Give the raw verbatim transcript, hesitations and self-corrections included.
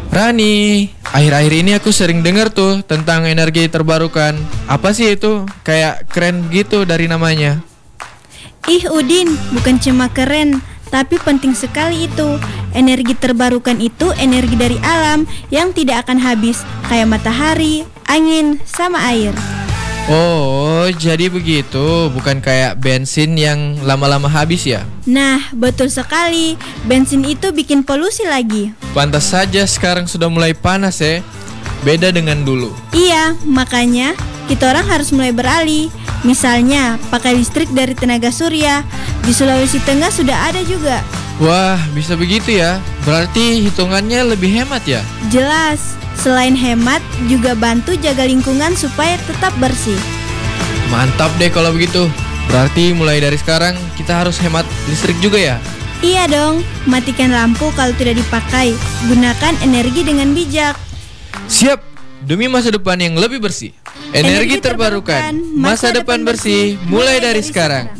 Rani, akhir-akhir ini aku sering dengar tuh tentang energi terbarukan. Apa sih itu? Kayak keren gitu dari namanya. Ih Udin, bukan cuma keren, tapi penting sekali itu. Energi terbarukan itu energi dari alam yang tidak akan habis, kayak matahari, angin, sama air. Oh, jadi begitu, bukan kayak bensin yang lama-lama habis ya? Nah, betul sekali. Bensin itu bikin polusi lagi. Pantas saja sekarang sudah mulai panas ya. Beda dengan dulu. Iya, makanya kita orang harus mulai beralih. Misalnya, pakai listrik dari tenaga surya. Di Sulawesi Tengah sudah ada juga. Wah, bisa begitu ya? Berarti hitungannya lebih hemat ya? Jelas, selain hemat, juga bantu jaga lingkungan supaya tetap bersih. Mantap deh kalau begitu. Berarti mulai dari sekarang kita harus hemat listrik juga ya? Iya dong, matikan lampu kalau tidak dipakai. Gunakan energi dengan bijak. Siap, demi masa depan yang lebih bersih. Energi terbarukan, masa depan bersih mulai dari sekarang.